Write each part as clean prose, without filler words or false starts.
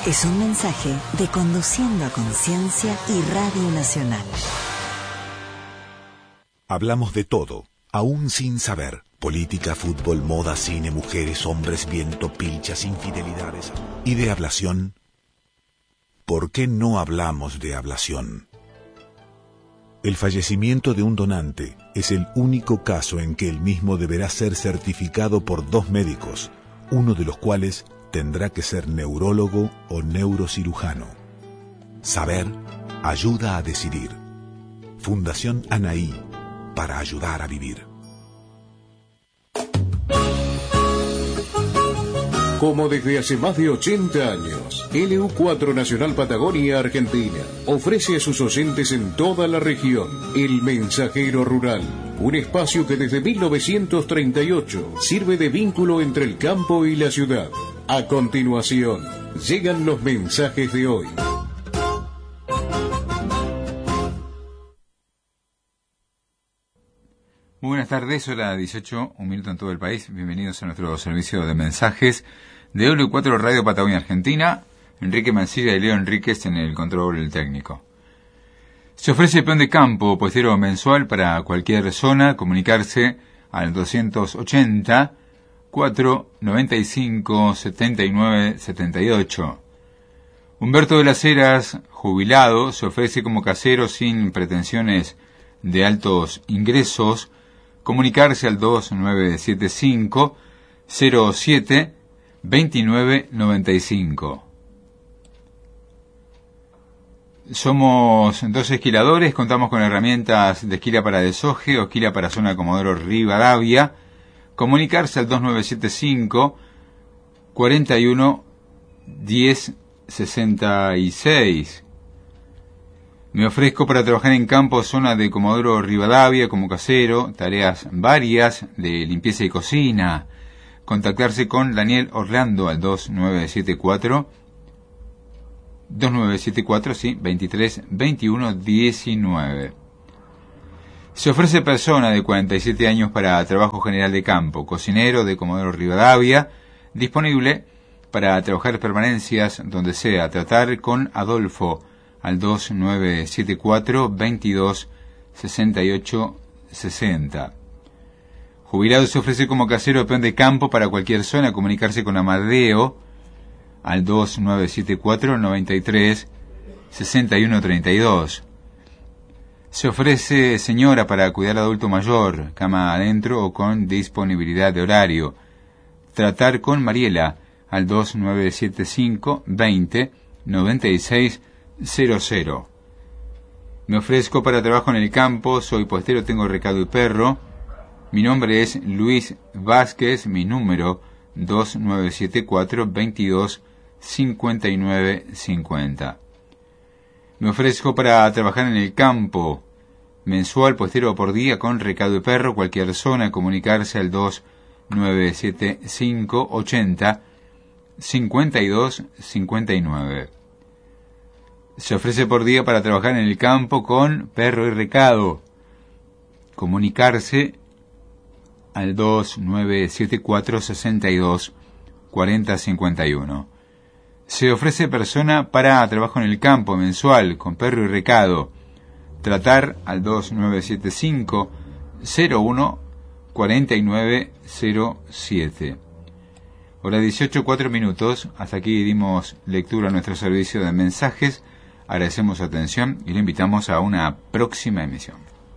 Es un mensaje de Conduciendo a Conciencia y Radio Nacional. Hablamos de todo, aún sin saber. Política, fútbol, moda, cine, mujeres, hombres, viento, pilchas, infidelidades. ¿Y de ablación? ¿Por qué no hablamos de ablación? El fallecimiento de un donante es el único caso en que el mismo deberá ser certificado por 2 médicos, uno de los cuales tendrá que ser neurólogo o neurocirujano. Saber ayuda a decidir. Fundación Anaí, para ayudar a vivir. Como desde hace más de 80 años, LU4 Nacional Patagonia Argentina ofrece a sus oyentes en toda la región El Mensajero Rural, un espacio que desde 1938 sirve de vínculo entre el campo y la ciudad. A continuación, llegan los mensajes de hoy. Muy buenas tardes, hora 18, un minuto en todo el país. Bienvenidos a nuestro servicio de mensajes de W4 Radio Patagonia Argentina. Enrique Mancilla y Leo Enríquez en el control técnico. Se ofrece el plan de campo postero mensual para cualquier zona. Comunicarse al 280 495 79 78. Humberto de las Heras, jubilado, se ofrece como casero sin pretensiones de altos ingresos. Comunicarse al 2975 07 29 95. Somos 2 esquiladores, contamos con herramientas de esquila para desoje o esquila para zona Comodoro Rivadavia. Comunicarse al 2975 41 10 66. Me ofrezco para trabajar en campo, zona de Comodoro Rivadavia, como casero, tareas varias de limpieza y cocina. Contactarse con Daniel Orlando al 2974 23 21 19. Se ofrece persona de 47 años para trabajo general de campo, cocinero de Comodoro Rivadavia, disponible para trabajar permanencias donde sea. Tratar con Adolfo al 2974 22 68 60. Jubilado se ofrece como casero de peón de campo para cualquier zona. Comunicarse con Amadeo al 2974 93 61 32. Se ofrece señora para cuidar al adulto mayor, cama adentro o con disponibilidad de horario. Tratar con Mariela al 2975 20 96 00. Me ofrezco para trabajo en el campo, soy postero, tengo recado y perro. Mi nombre es Luis Vázquez, mi número 2974 22 59 50. Me ofrezco para trabajar en el campo, mensual, postero por día, con recado y perro, cualquier zona. Comunicarse al 2975 80 52 59. Se ofrece por día para trabajar en el campo con perro y recado. Comunicarse al 2974 62 40 51. Se ofrece persona para trabajo en el campo mensual con perro y recado. Tratar al 2975 01 49 07. Hora 18, 4 minutos. Hasta aquí dimos lectura a nuestro servicio de mensajes. Agradecemos su atención y le invitamos a una próxima emisión.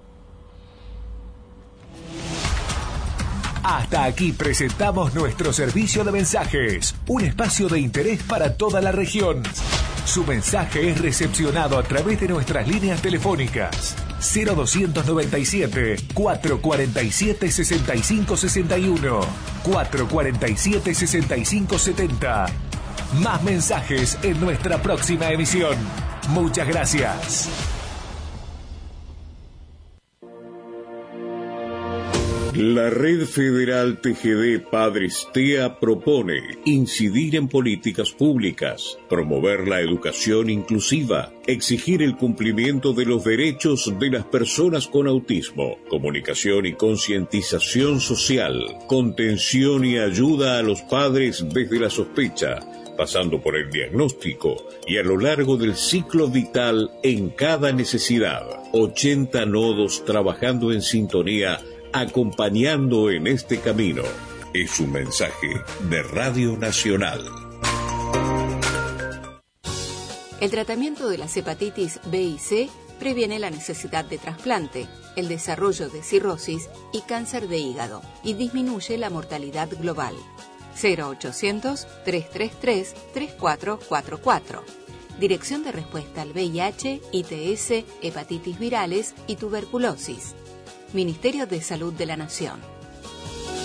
Hasta aquí presentamos nuestro servicio de mensajes, un espacio de interés para toda la región. Su mensaje es recepcionado a través de nuestras líneas telefónicas 0297 447 65 61, 447 65 70. Más mensajes en nuestra próxima emisión. Muchas gracias. La Red Federal TGD Padres TEA propone incidir en políticas públicas, promover la educación inclusiva, exigir el cumplimiento de los derechos de las personas con autismo, comunicación y concientización social, contención y ayuda a los padres desde la sospecha, pasando por el diagnóstico y a lo largo del ciclo vital en cada necesidad. 80 nodos trabajando en sintonía, acompañando en este camino. Es un mensaje de Radio Nacional. El tratamiento de las hepatitis B y C previene la necesidad de trasplante, el desarrollo de cirrosis y cáncer de hígado y disminuye la mortalidad global. 0800-333-3444. Dirección de Respuesta al VIH, ITS, hepatitis virales y tuberculosis. Ministerio de Salud de la Nación.